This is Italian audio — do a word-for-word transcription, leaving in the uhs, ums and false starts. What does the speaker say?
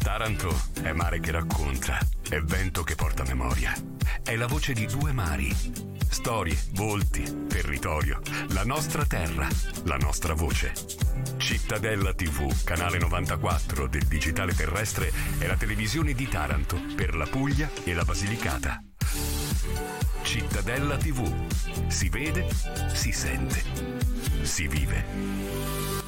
Taranto è mare che racconta, è vento che porta memoria, è la voce di due mari, storie, volti, territorio, la nostra terra, la nostra voce. Cittadella tivù, canale novantaquattro del digitale terrestre, è la televisione di Taranto per la Puglia e la Basilicata. Cittadella tivù, si vede, si sente, si vive.